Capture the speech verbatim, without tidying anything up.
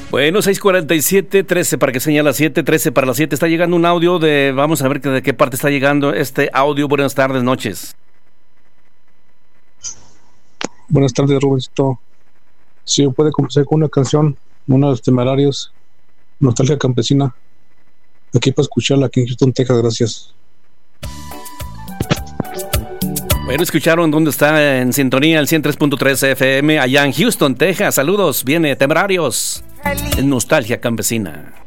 Bueno, seis cuarenta y siete, trece para que señala siete, trece para las siete. Está llegando un audio de... Vamos a ver de qué parte está llegando este audio. Buenas tardes, noches. Buenas tardes, Roberto. Si puede comenzar con una canción, uno de los Temerarios, Nostalgia Campesina. Aquí para escucharla aquí en Houston, Texas. Gracias. Bueno, escucharon dónde está en sintonía el ciento tres punto tres F M allá en Houston, Texas. Saludos, viene Temerarios en Nostalgia Campesina.